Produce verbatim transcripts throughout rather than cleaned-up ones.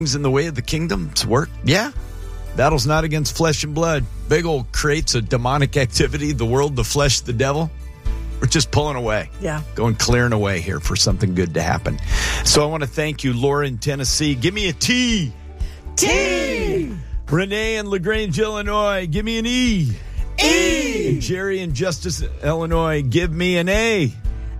in the way of the kingdom's work? Yeah. Battle's not against flesh and blood. Big old crates of demonic activity, the world, the flesh, the devil. We're just pulling away. Yeah. Going clearing away here for something good to happen. So I want to thank you, Laura in Tennessee. Give me a T. T. Renee in LaGrange, Illinois. Give me an E. E. Jerry in Justice, Illinois. Give me an A.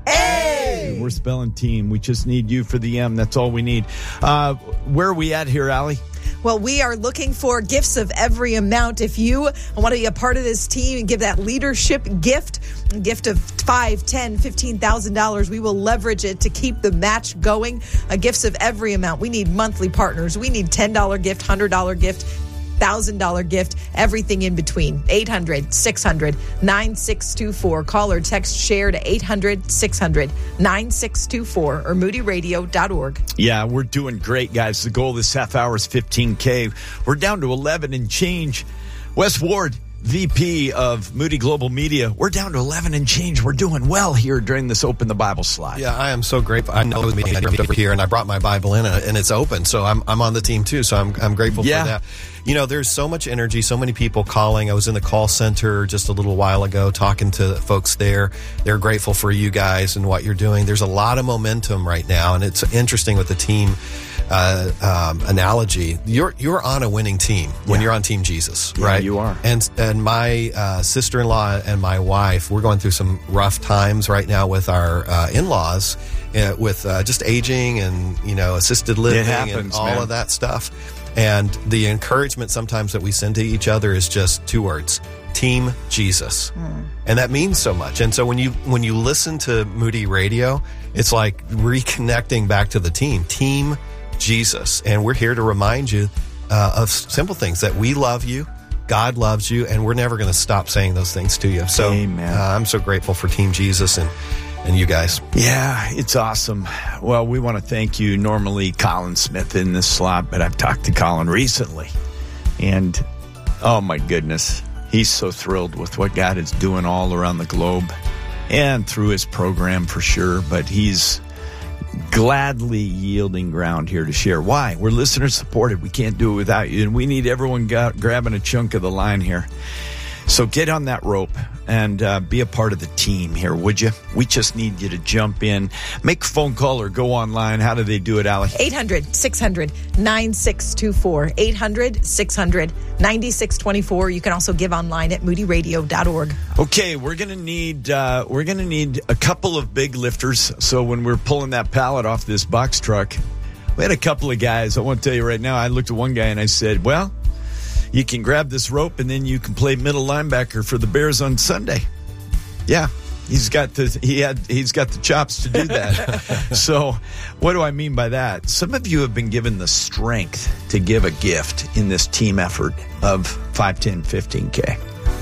A. We're spelling team. We just need you for the M. That's all we need. Uh, where are we at here, Allie? Well, we are looking for gifts of every amount. If you want to be a part of this team and give that leadership gift, a gift of five thousand dollars, ten thousand dollars, fifteen thousand dollars, we will leverage it to keep the match going. Uh, gifts of every amount. We need monthly partners. We need ten dollars gift, one hundred dollars gift, one thousand dollars gift, everything in between. eight hundred, six hundred, nine six two four. Call or text share to eight hundred, six hundred, nine six two four or moody radio dot org. Yeah, we're doing great, guys. The goal this half hour is fifteen K. We're down to eleven and change. Wes Ward, V P of Moody Global Media. We're down to eleven and change. We're doing well here during this Open the Bible slide. Yeah, I am so grateful. I know the meeting I over here, and I brought my Bible in, and it's open, so I'm I'm on the team too. So I'm I'm grateful yeah. for that. You know, there's so much energy, so many people calling. I was in the call center just a little while ago talking to folks there. They're grateful for you guys and what you're doing. There's a lot of momentum right now, and it's interesting with the team uh, um, analogy. You're you're on a winning team when yeah. you're on Team Jesus, yeah, right? You are. And and my uh, sister-in-law and my wife, we're going through some rough times right now with our uh, in-laws, uh, with uh, just aging and you know assisted living happens, and all man. of that stuff. And the encouragement sometimes that we send to each other is just two words: Team Jesus. Mm. And that means so much. And so when you when you listen to Moody Radio, it's like reconnecting back to the team, Team Jesus. And we're here to remind you uh, of simple things, that we love you, God loves you, and we're never going to stop saying those things to you. So uh, I'm so grateful for Team Jesus and and you guys. Yeah, it's awesome. Well, we want to thank you. Normally, Colin Smith in this slot, but I've talked to Colin recently. And, oh my goodness, he's so thrilled with what God is doing all around the globe and through his program for sure. But he's gladly yielding ground here to share. Why? We're listener supported. We can't do it without you. And we need everyone got, grabbing a chunk of the line here. So get on that rope and uh, be a part of the team here, would you? We just need you to jump in. Make a phone call or go online. How do they do it, Allie? eight hundred, six hundred, nine six two four. eight hundred, six hundred, nine six two four. You can also give online at moody radio dot org. Okay, we're gonna need uh, we're gonna need a couple of big lifters. So when we're pulling that pallet off this box truck, we had a couple of guys. I want to tell you right now. I looked at one guy and I said, "Well, you can grab this rope and then you can play middle linebacker for the Bears on Sunday." Yeah, he's got the he had he's got the chops to do that. So, what do I mean by that? Some of you have been given the strength to give a gift in this team effort of five, ten, fifteen K.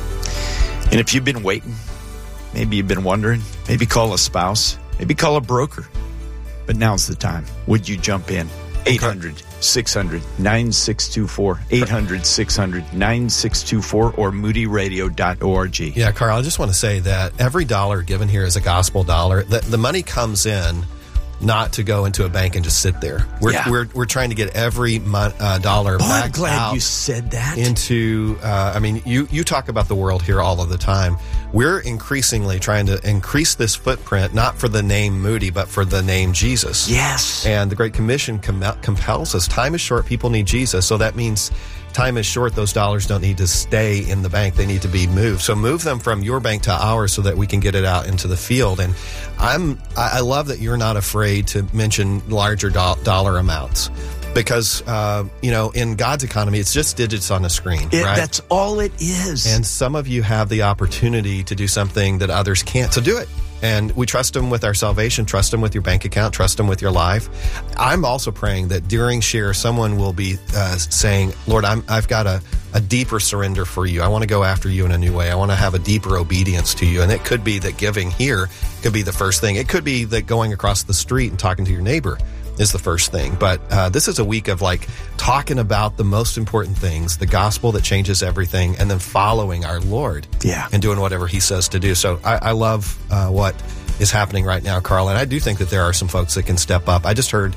And if you've been waiting, maybe you've been wondering, maybe call a spouse, maybe call a broker. But now's the time. Would you jump in? eight hundred, six hundred, nine six two four, eight hundred, six hundred, nine six two four, or moody radio dot org. Yeah, Carl, I just want to say that every dollar given here is a gospel dollar. The, the money comes in not to go into a bank and just sit there. We're yeah. we're, we're trying to get every mon- uh, dollar Boy, back I'm glad out you said that. Into, uh, I mean, you, you talk about the world here all of the time. We're increasingly trying to increase this footprint, not for the name Moody, but for the name Jesus. Yes. And the Great Commission com- compels us. Time is short. People need Jesus. So that means time is short. Those dollars don't need to stay in the bank. They need to be moved. So move them from your bank to ours so that we can get it out into the field. And I'm, I love that you're not afraid to mention larger do- dollar amounts. Because, uh, you know, in God's economy, it's just digits on a screen, it, right? That's all it is. And some of you have the opportunity to do something that others can't. So do it. And we trust Him with our salvation, trust Him with your bank account, trust Him with your life. I'm also praying that during share, someone will be uh, saying, Lord, I'm, I've got a, a deeper surrender for you. I want to go after you in a new way. I want to have a deeper obedience to you. And it could be that giving here could be the first thing. It could be that going across the street and talking to your neighbor is the first thing. But uh, this is a week of like talking about the most important things, the gospel that changes everything, and then following our Lord yeah. and doing whatever He says to do. So I, I love uh, what is happening right now, Carl. And I do think that there are some folks that can step up. I just heard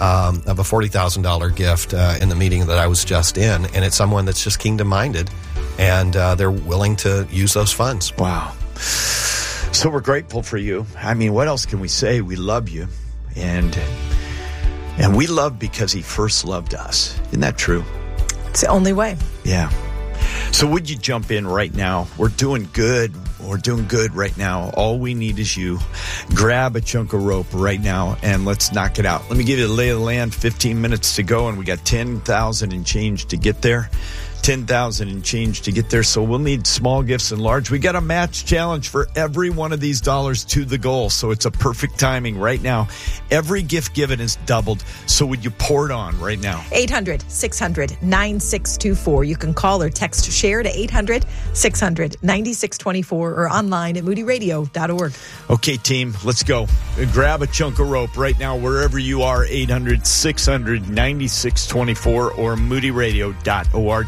um, of a forty thousand dollars gift uh, in the meeting that I was just in. And it's someone that's just kingdom-minded, and uh, they're willing to use those funds. Wow. So we're grateful for you. I mean, what else can we say? We love you. And and we love because he first loved us. Isn't that true? It's the only way. Yeah. So would you jump in right now? We're doing good. We're doing good right now. All we need is you. Grab a chunk of rope right now and let's knock it out. Let me give you the lay of the land. fifteen minutes to go, and we got ten thousand and change to get there. ten thousand and change to get there. So we'll need small gifts and large. We got a match challenge for every one of these dollars to the goal. So it's a perfect timing right now. Every gift given is doubled. So would you pour it on right now? eight hundred, six hundred, nine six two four. You can call or text share to eight hundred, six hundred, nine six two four or online at moody radio dot org. Okay, team, let's go. Grab a chunk of rope right now, wherever you are, eight hundred, six hundred, nine six two four or moody radio dot org.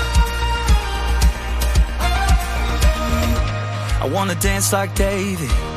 I want to dance like David,